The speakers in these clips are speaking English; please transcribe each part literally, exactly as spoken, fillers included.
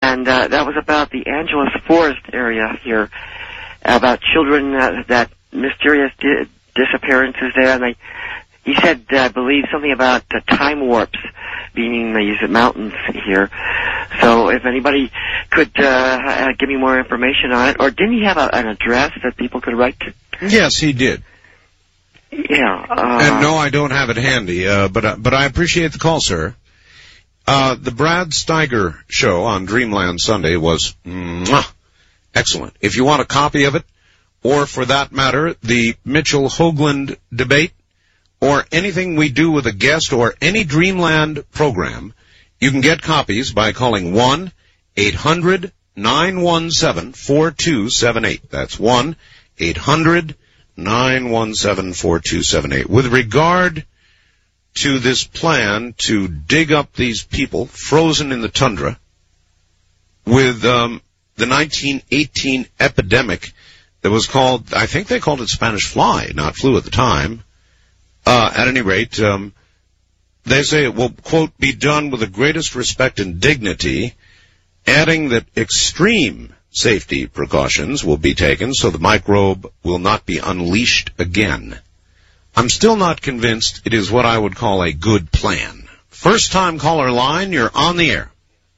and uh, that was about the Angeles Forest area here, about children uh, that mysterious di- disappearances there, and they, he said, uh, I believe, something about uh, time warps being these mountains here. So if anybody could uh, uh, give me more information on it, or didn't he have a, an address that people could write to? Yes, he did. Yeah. Uh, and no, I don't have it handy, uh, but uh, but I appreciate the call, sir. Uh, the Brad Steiger show on Dreamland Sunday was mwah, excellent. If you want a copy of it, or for that matter, the Mitchell Hoagland debate, or anything we do with a guest or any Dreamland program, you can get copies by calling one eight hundred nine one seven four two seven eight. That's one eight hundred nine one seven four two seven eight. With regard to this plan to dig up these people frozen in the tundra with um, the nineteen eighteen epidemic that was called, I think they called it Spanish fly, not flu at the time. Uh, at any rate, um, they say it will, quote, be done with the greatest respect and dignity, adding that extreme safety precautions will be taken so the microbe will not be unleashed again. I'm still not convinced it is what I would call a good plan. First time caller line, you're on the air.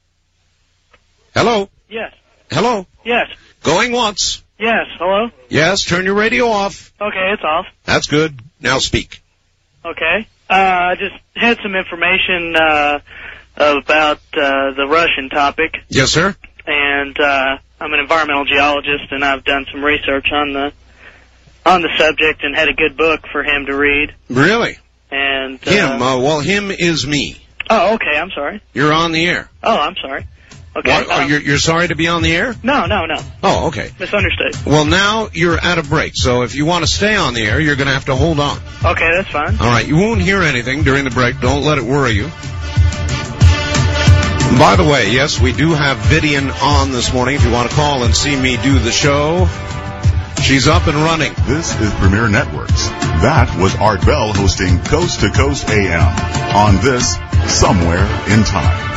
Hello? Yes. Hello? Yes. Going once. Yes. Hello? Yes, turn your radio off. Okay, it's off. That's good. Now speak. Okay. Uh, I just had some information uh, about uh, the Russian topic. Yes, sir. And uh, I'm an environmental geologist, and I've done some research on the on the subject and had a good book for him to read. Really? And uh, him? Uh, well, him is me. Oh, okay. I'm sorry. You're on the air. Oh, I'm sorry. Okay. What, um, you're, you're sorry to be on the air? No, no, no. Oh, okay. Misunderstood. Well, now you're at a break, so if you want to stay on the air, you're going to have to hold on. Okay, that's fine. All right, you won't hear anything during the break. Don't let it worry you. By the way, yes, we do have Vivian on this morning. If you want to call and see me do the show, she's up and running. This is Premier Networks. That was Art Bell hosting Coast to Coast A M on this Somewhere in Time.